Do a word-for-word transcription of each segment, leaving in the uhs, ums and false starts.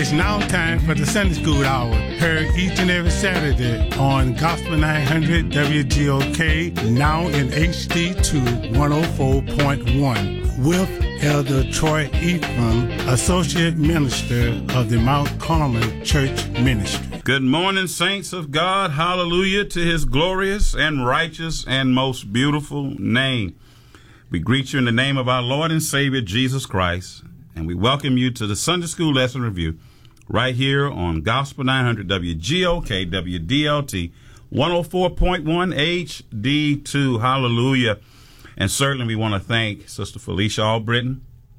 It's now time for the Sunday School Hour, heard each and every Saturday on Gospel nine hundred W G O K, now in H D to one oh four point one, with Elder Troy Ephraim, Associate Minister of the Mount Carmel Church Ministry. Good morning, saints of God. Hallelujah to his glorious and righteous and most beautiful name. We greet you in the name of our Lord and Savior, Jesus Christ, and we welcome you to the Sunday School Lesson Review right here on Gospel nine hundred W G O K, W D L T, one oh four point one H D two. Hallelujah. And certainly we want to thank Sister Felicia Albritton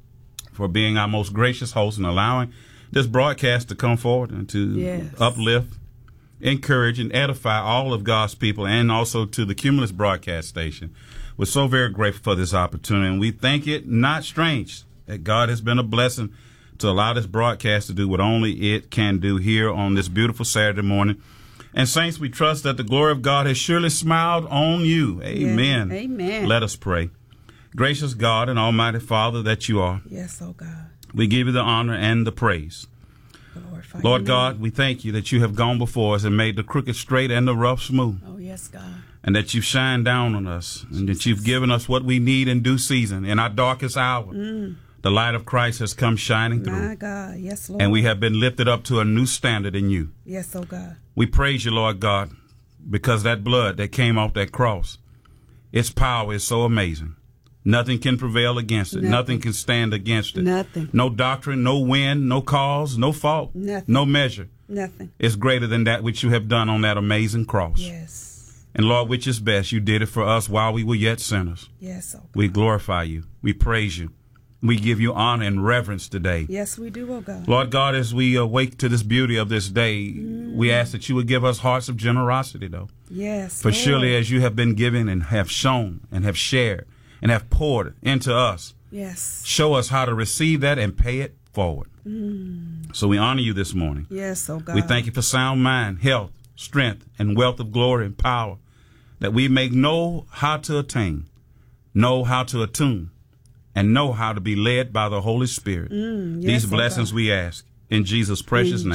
for being our most gracious host and allowing this broadcast to come forward and to yes. uplift, encourage, and edify all of God's people, and also to the Cumulus broadcast station. We're so very grateful for this opportunity, and we think it not strange that God has been a blessing to allow this broadcast to do what only it can do here on this beautiful Saturday morning. And saints, we trust that the glory of God has surely smiled on you. Amen. Yes. Amen. Let us pray. Gracious God and Almighty Father that you are. Yes, oh God. We give you the honor and the praise. Glorify Lord God, we thank you that you have gone before us and made the crooked straight and the rough smooth. Oh, yes, God. And that you've shined down on us, and that you've given us what we need in due season. In our darkest hour, mm. the light of Christ has come shining through. My God, yes, Lord. And we have been lifted up to a new standard in you. Yes, oh God. We praise you, Lord God, because that blood that came off that cross, its power is so amazing. Nothing can prevail against it. Nothing, Nothing can stand against it. Nothing. No doctrine, no wind, no cause, no fault, Nothing. no measure. Nothing. It's greater than that which you have done on that amazing cross. Yes. And Lord, which is best, you did it for us while we were yet sinners. Yes, oh God. We glorify you. We praise you. We give you honor and reverence today. Yes, we do, oh God. Lord God, as we awake to this beauty of this day, mm. we ask that you would give us hearts of generosity, though. Yes, For Lord. surely as you have been given and have shown and have shared and have poured into us, yes, show us how to receive that and pay it forward. Mm. So we honor you this morning. Yes, oh God. We thank you for sound mind, health, strength, and wealth of glory and power, that we may know how to attain, know how to attune, and know how to be led by the Holy Spirit. Mm, yes, These blessings oh we ask in Jesus' precious in name.